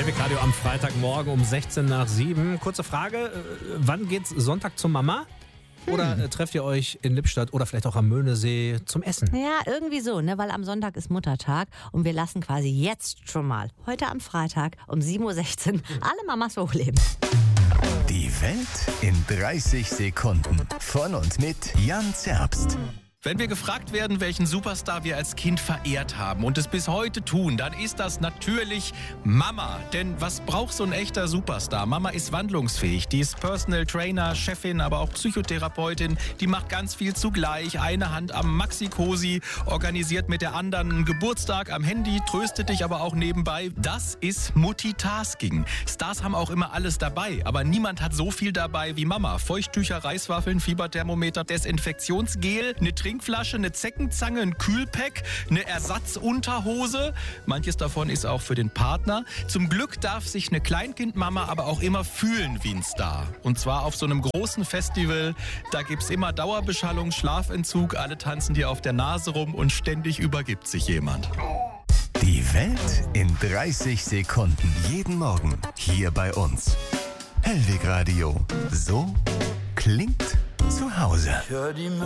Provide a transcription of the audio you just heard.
Hellwig Radio am Freitagmorgen um 16 nach 7. Kurze Frage, wann geht's Sonntag zur Mama? Oder trefft ihr euch in Lippstadt oder vielleicht auch am Möhnesee zum Essen? Ja, irgendwie so, ne? Weil am Sonntag ist Muttertag und wir lassen quasi jetzt schon mal, heute am Freitag um 7.16 Uhr, alle Mamas hochleben. Die Welt in 30 Sekunden. Von und mit Jan Zerbst. Wenn wir gefragt werden, welchen Superstar wir als Kind verehrt haben und es bis heute tun, dann ist das natürlich Mama. Denn was braucht so ein echter Superstar? Mama ist wandlungsfähig. Die ist Personal Trainer, Chefin, aber auch Psychotherapeutin. Die macht ganz viel zugleich. Eine Hand am Maxi-Cosi, organisiert mit der anderen einen Geburtstag am Handy, tröstet dich aber auch nebenbei. Das ist Multitasking. Stars haben auch immer alles dabei, aber niemand hat so viel dabei wie Mama. Feuchttücher, Reiswaffeln, Fieberthermometer, Desinfektionsgel, eine Trinkflasche, eine Zeckenzange, ein Kühlpack, eine Ersatzunterhose. Manches davon ist auch für den Partner. Zum Glück darf sich eine Kleinkindmama aber auch immer fühlen wie ein Star. Und zwar auf so einem großen Festival. Da gibt's immer Dauerbeschallung, Schlafentzug, alle tanzen dir auf der Nase rum und ständig übergibt sich jemand. Die Welt in 30 Sekunden. Jeden Morgen hier bei uns. Hellwig Radio. So klingt zu Hause.